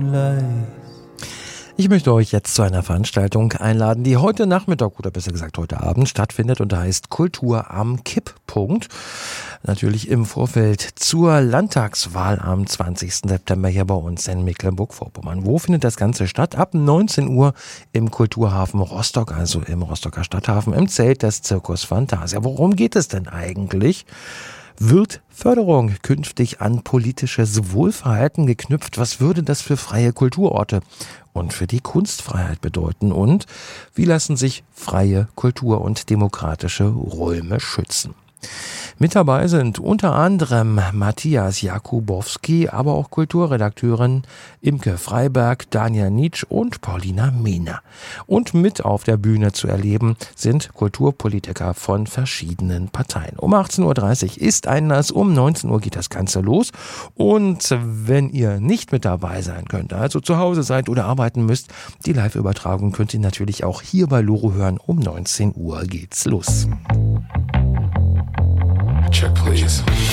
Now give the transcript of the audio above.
Ich möchte euch jetzt zu einer Veranstaltung einladen, die heute Nachmittag oder besser gesagt heute Abend stattfindet und heißt Kultur am Kipppunkt. Natürlich im Vorfeld zur Landtagswahl am 20. September hier bei uns in Mecklenburg-Vorpommern. Wo findet das Ganze statt? Ab 19 Uhr im Kulturhafen Rostock, also im Rostocker Stadthafen, im Zelt des Circus Fantasia. Worum geht es denn eigentlich? Wird Förderung künftig an politisches Wohlverhalten geknüpft? Was würde das für freie Kulturorte und für die Kunstfreiheit bedeuten? Und wie lassen sich freie Kultur und demokratische Räume schützen? Mit dabei sind unter anderem Matthias Jakubowski, aber auch Kulturredakteurin Imke Freiberg, Daniel Nitsch und Paulina Mehner. Und mit auf der Bühne zu erleben sind Kulturpolitiker von verschiedenen Parteien. Um 18.30 Uhr ist Einlass, um 19 Uhr geht das Ganze los. Und wenn ihr nicht mit dabei sein könnt, also zu Hause seid oder arbeiten müsst, die Live-Übertragung könnt ihr natürlich auch hier bei Loro hören. Um 19 Uhr geht's los. Check, please.